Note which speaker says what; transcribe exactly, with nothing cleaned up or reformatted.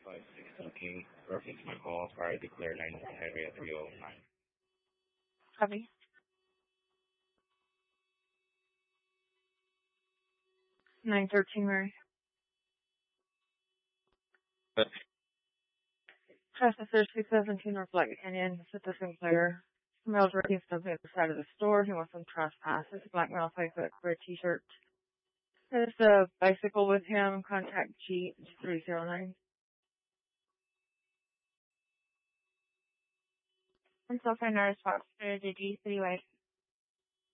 Speaker 1: Okay, reference my call. Sorry, declare nine one highway at three oh nine.
Speaker 2: Copy. nine thirteen, Mary. Processor six seventeen North Black Canyon, Citra Sinclair. Male directing something at the side of the store. He wants some trespass. It's a black male, five foot, red t-shirt. There's a bicycle with him. Contact G three zero nine.
Speaker 3: I'm still trying to respond to the G three Y